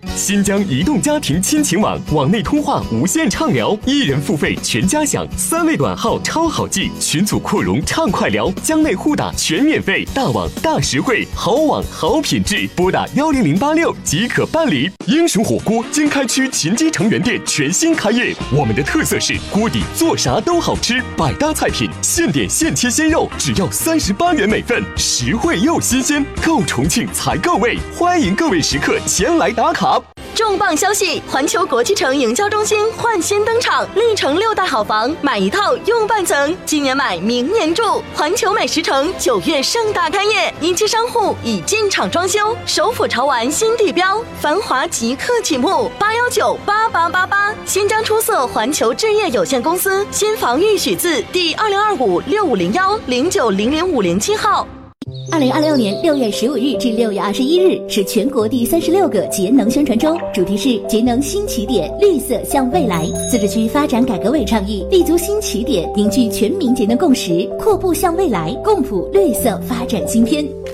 新疆移动家庭亲情网，网内通话无限畅聊，1人付费全家享，3位短号超好记，群组扩容畅快聊，疆内互打全免费，大网大实惠，好网好品质，拨打10086即可办理。英雄火锅经开区秦基城原店全新开业，我们的特色是锅底做啥都好吃，百搭菜品，现点现切鲜肉，只要38元每份，实惠又新鲜，够重庆才够味，欢迎各位食客前来打卡。 重磅消息！环球国际城营销中心焕新登场，历城6大好房，买一套用半层，今年买明年住。环球美食城9月盛大开业，一期商户已进场装修，首府潮玩新地标，繁华即刻启幕，8198888。新疆出色环球置业有限公司新房预许字第2025650109000507号。 2026年6月15日至6月21日是全国第36个节能宣传周，主题是节能新起点，绿色向未来。自治区发展改革委倡议立足新起点，凝聚全民节能共识，阔步向未来，共谱绿色发展新篇。